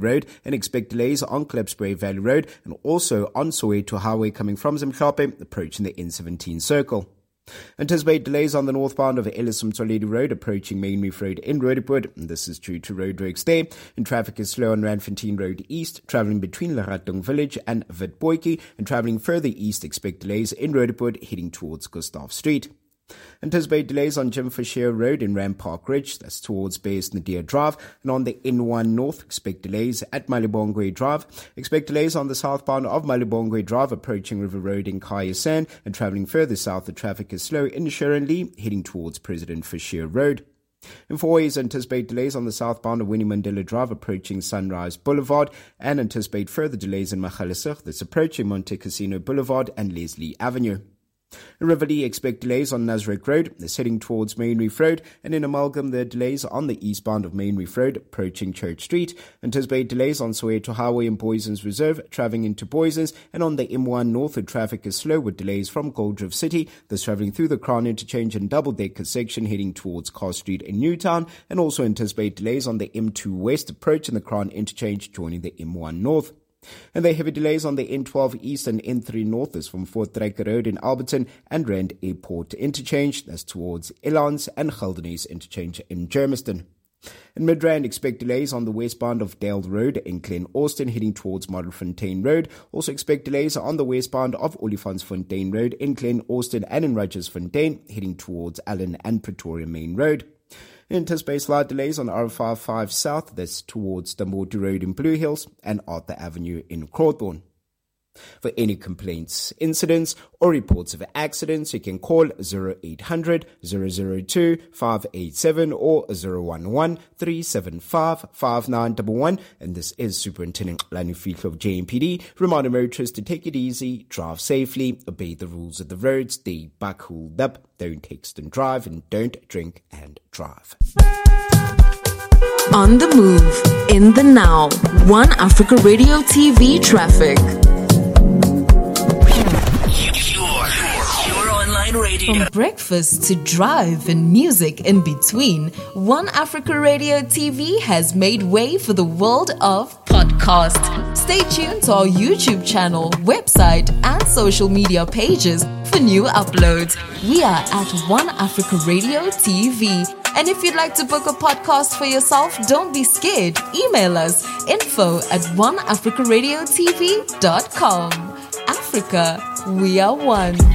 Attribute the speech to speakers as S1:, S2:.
S1: Road and expect delays on Klipspruit Valley Road and also on Soweto Highway coming from Mhlophe, approaching the N17 circle. Anticipate delays on the northbound of Ellis Mtsoaledi Road approaching Main Reef Road in Roodepoort. This is due to roadworks there. And traffic is slow on Randfontein Road East, travelling between Leratung Village and Witbooi, and travelling further east expect delays in Roodepoort heading towards Gustav Street. Anticipate delays on Jim Fisher Road in Ram Park Ridge, that's towards Bayes Nadir Drive, and on the N1 North, expect delays at Malibongwe Drive. Expect delays on the southbound of Malibongwe Drive approaching River Road in Kayasan, and travelling further south, the traffic is slow in Sharonlee, heading towards President Fisher Road. In Fourways, anticipate delays on the southbound of Winnie Mandela Drive approaching Sunrise Boulevard, and anticipate further delays in Magaliesburg that's approaching Monte Casino Boulevard and Leslie Avenue. In Rivoli, expect delays on Nasrec Road, that's heading towards Main Reef Road, and in Amalgam, there are delays on the eastbound of Main Reef Road, approaching Church Street. Anticipate delays on Soweto Highway and Boysons Reserve, travelling into Boysons, and on the M1 North, the traffic is slow with delays from Goldrift City, that's travelling through the Crown Interchange and Double-Decker section, heading towards Carr Street in Newtown, and also anticipate delays on the M2 West, approaching the Crown Interchange, joining the M1 North. And there are heavy delays on the N12 East and N3 North is from Fort Trekker Road in Alberton and Rand Airport Interchange, that's towards Elans and Geldenhuys Interchange in Germiston. In Midrand, expect delays on the westbound of Dale Road in Glen Austin heading towards Modderfontein Road. Also expect delays on the westbound of Olifantsfontein Road in Glen Austin and in Roggersfontein heading towards Allen and Pretoria Main Road. Anticipate slight delays on R55 South, that's towards Damoti Road in Blue Hills and Arthur Avenue in Crawthorne. For any complaints, incidents, or reports of accidents, you can call 0800 002 587 or 011 375 5911. And this is Superintendent Lani Fihlo of JMPD, reminding motorists to take it easy, drive safely, obey the rules of the road, stay back holed up, don't text and drive, and don't drink and drive.
S2: On the move, in the now, One Africa Radio TV traffic. Radio. From breakfast to drive and music in between, One Africa Radio TV has made way for the world of podcast. Stay tuned to our YouTube channel, website, and social media pages for new uploads. We are at One Africa Radio TV. And if you'd like to book a podcast for yourself, don't be scared. Email us info@oneafricaradiotv.com. Africa, we are one.